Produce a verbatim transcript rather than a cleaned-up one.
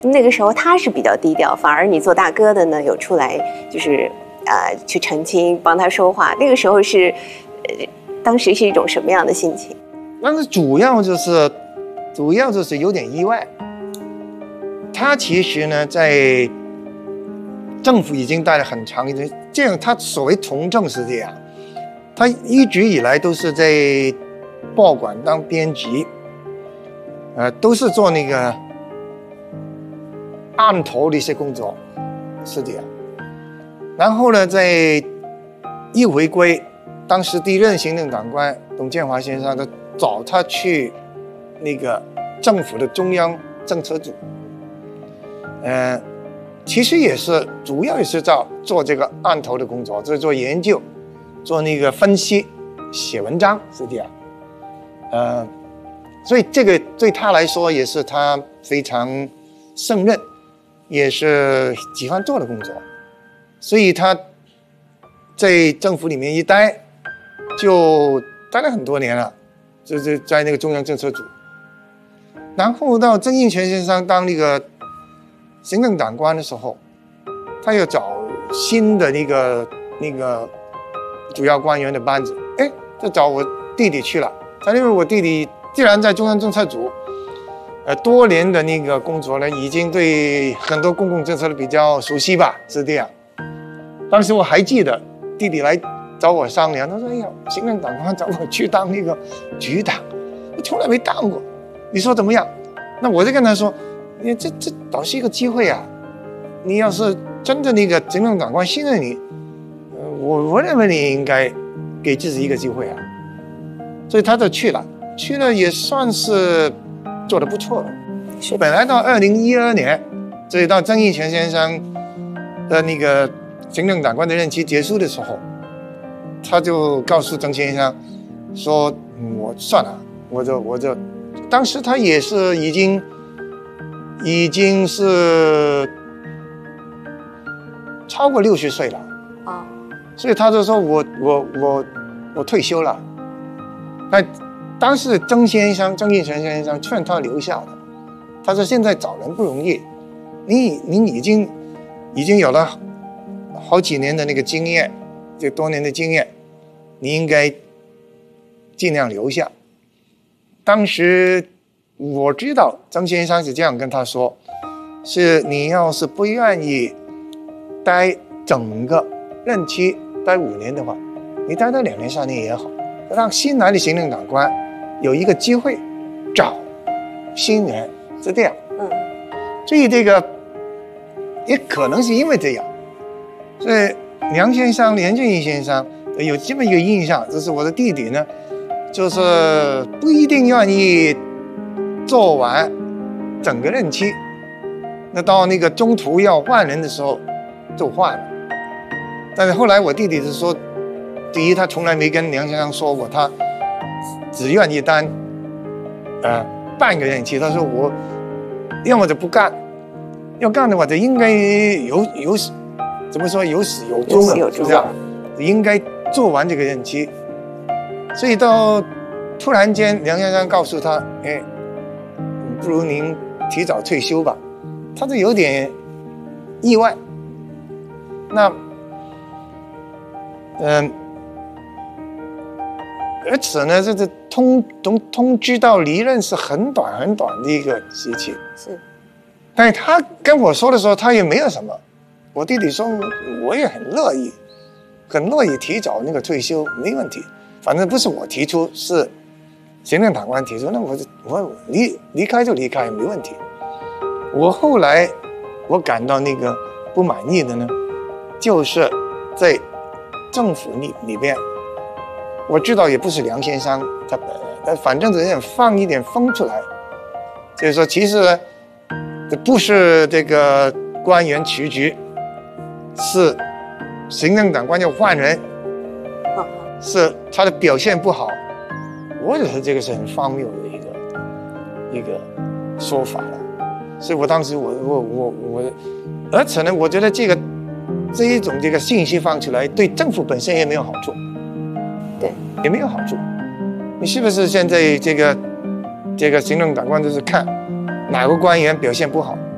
那个时候他是比较低调，反而你做大哥的呢有出来就是呃去澄清，帮他说话。那个时候是，呃，当时是一种什么样的心情？ 但是主要就是，主要就是有点意外。他其实呢，在政府已经待了很长一段，这样他所谓从政是这样，他一直以来都是在报馆当编辑，呃，都是做那个案头的一些工作，是这样。然后呢，在一回归，当时第一任行政长官董建华先生，他找他去那个政府的中央政策组，呃，其实也是主要也是在做这个案头的工作，就是做研究，做那个分析，写文章是这样。呃，所以这个对他来说也是他非常胜任，也是喜欢做的工作，所以他在政府里面一待，就待了很多年了，就是在那个中央政策组。然后到曾荫权先生当那个行政长官的时候，他又找新的那个那个主要官员的班子，哎，就找我弟弟去了。他因为我弟弟既然在中央政策组，呃，多年的那个工作呢，已经对很多公共政策比较熟悉吧，是这样。当时我还记得弟弟来找我商量，他说：“哎呀，行政长官找我去当那个局长，我从来没当过，你说怎么样？”那我就跟他说：“你这这倒是一个机会啊！你要是真的那个行政长官信任你，呃，我我认为你应该给自己一个机会啊。”所以他就去了，去了也算是做得不错了。 是本来到二零一二年，所以到曾荫权先生的那个行政长官的任期结束的时候，他就告诉曾先生说：“嗯、我算了，我就我就。”当时他也是已经已经是超过六十岁了啊， oh. 所以他就说我我我我退休了。那当时曾先生曾荫权先生劝他留下的，他说现在找人不容易，你你已经已经有了好几年的那个经验，这多年的经验，你应该尽量留下。当时我知道曾先生是这样跟他说，是你要是不愿意待整个任期待五年的话，你待到两年三年也好，让新来的行政长官有一个机会找新人，是这样。嗯，所以这个也可能是因为这样，所以梁先生梁振英先生有这么一个印象，就是我的弟弟呢，就是不一定愿意做完整个任期，那到那个中途要换人的时候就换了。但是后来我弟弟是说，第一他从来没跟梁先生说过他只愿意当呃半个任期，他说我要么就不干，要干的话就应该有有怎么说有始有终的，是这样，应该做完这个任期。所以到突然间梁先生告诉他，哎，不如您提早退休吧，他就有点意外。那嗯、呃，而且呢，这个通通通知到离任是很短很短的一个时期， 是。 但是他跟我说的时候，他也没有什么。我弟弟说，我也很乐意，很乐意提早那个退休，没问题。反正不是我提出，是行政长官提出，那我我离离开就离开，没问题。我后来我感到那个不满意的呢，就是在政府里里边，我知道也不是梁先生他本人，但反正有点放一点风出来，就是说其实呢，这不是这个官员辞职，是行政长官要换人。是他的表现不好，我觉得这个是很荒谬的一个一个说法了。所以我当时我我我我，而且呢，我觉得这个这一种这个信息放出来，对政府本身也没有好处， 对， 也没有好处。你是不是现在这个这个行政长官就是看哪个官员表现不好，